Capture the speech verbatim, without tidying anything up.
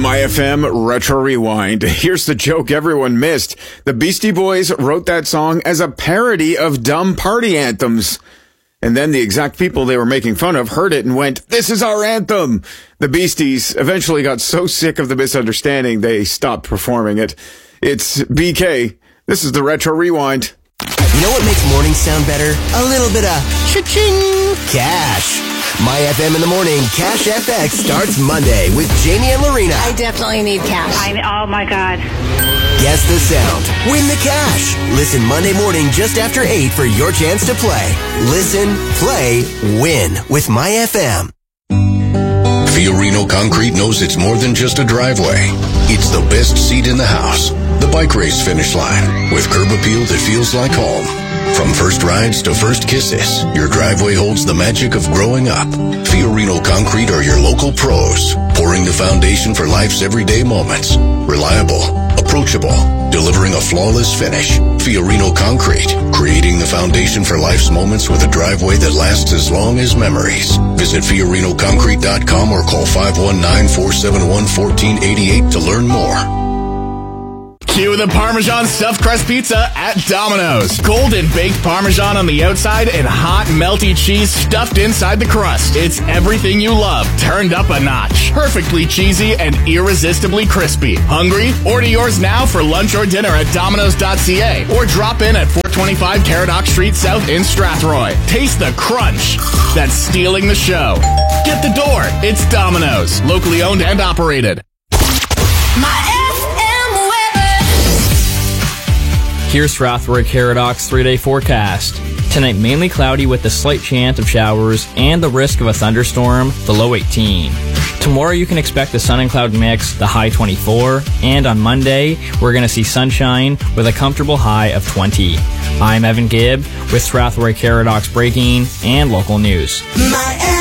My F M Retro Rewind. Here's the joke everyone missed. The Beastie Boys wrote that song as a parody of dumb party anthems. And then the exact people they were making fun of heard it and went, "This is our anthem." The Beasties eventually got so sick of the misunderstanding they stopped performing it. It's B K. This is the Retro Rewind. You know what makes mornings sound better? A little bit of cha-ching cash. My F M in the morning, Cash F X starts Monday with Jamie and Lorena. I definitely need cash. I, oh my God. Guess the sound. Win the cash. Listen Monday morning just after eight for your chance to play. Listen, play, win with My F M. Fiorino Concrete knows it's more than just a driveway. It's the best seat in the house. The bike race finish line with curb appeal that feels like home. From first rides to first kisses, your driveway holds the magic of growing up. Fiorino Concrete are your local pros, pouring the foundation for life's everyday moments. Reliable, approachable, delivering a flawless finish. Fiorino Concrete, creating the foundation for life's moments with a driveway that lasts as long as memories. Visit Fiorino Concrete dot com or call five one nine, four seven one, one four eight eight to learn more. Cue the Parmesan Stuffed Crust Pizza at Domino's. Golden baked Parmesan on the outside and hot, melty cheese stuffed inside the crust. It's everything you love, turned up a notch. Perfectly cheesy and irresistibly crispy. Hungry? Order yours now for lunch or dinner at Domino's dot C A or drop in at four twenty-five Caradoc Street South in Strathroy. Taste the crunch that's stealing the show. Get the door. It's Domino's. Locally owned and operated. My Here's Strathroy Caradoc's three-day forecast. Tonight, mainly cloudy with a slight chance of showers and the risk of a thunderstorm, the low eighteen. Tomorrow, you can expect a sun and cloud mix, the high twenty-four. And on Monday, we're going to see sunshine with a comfortable high of twenty. I'm Evan Gibb with Strathroy Caradoc's breaking and local news. My